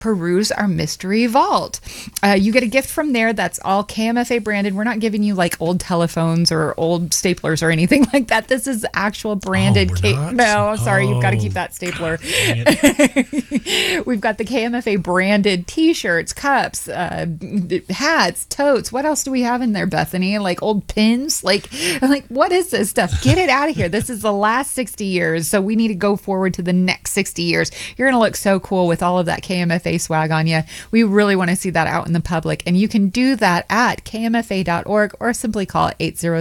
peruse our mystery vault. You get a gift from there that's all KMFA branded. We're not giving you like old telephones or old staplers or anything like that. This is actual branded. No, I'm sorry. You've got to keep that stapler. We've got the KMFA branded t-shirts, cups, hats, totes. What else do we have in there, Bethany? Like old pins? Like what is this stuff? Get it out of here. This is the last 60 years. So we need to go forward to the next 60 years. You're going to look so cool with all of that KMFA swag on you. We really want to see that out in the public, and you can do that at kmfa.org or simply call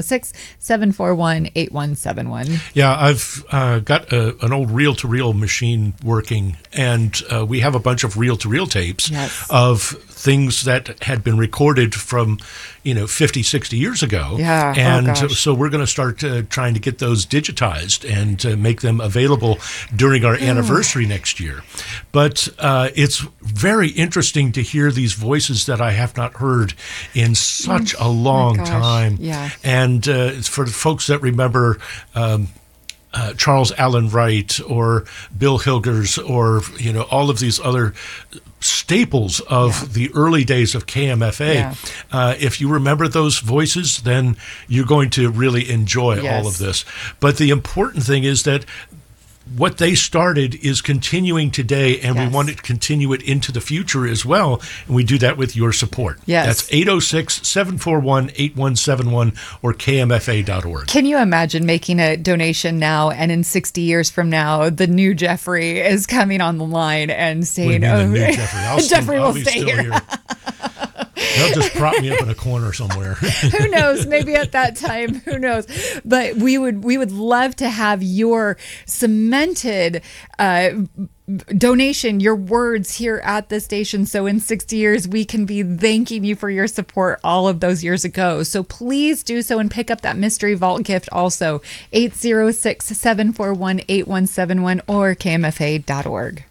806-741-8171. Yeah, I've got an old reel-to-reel machine working, and we have a bunch of reel-to-reel tapes of things that had been recorded from 50, 60 years ago. Yeah. And so we're going to start trying to get those digitized and make them available during our anniversary next year. But it's very interesting to hear these voices that I have not heard in such a long time. Yeah. And for folks that remember Charles Allen Wright or Bill Hilgers or all of these other staples of the early days of KMFA. If you remember those voices, then you're going to really enjoy all of this. But the important thing is that what they started is continuing today, and we want to continue it into the future as well. And we do that with your support. That's 806-741-8171 or kmfa.org. Can you imagine making a donation now, and in 60 years from now, the new Jeffrey is coming on the line and saying, Jeffrey will stay here. They'll just prop me up in a corner somewhere. Who knows? Maybe at that time, who knows? But we would love to have your cemented donation, your words here at the station. So in 60 years, we can be thanking you for your support all of those years ago. So please do so and pick up that Mystery Vault gift also. 806-741-8171 or kmfa.org.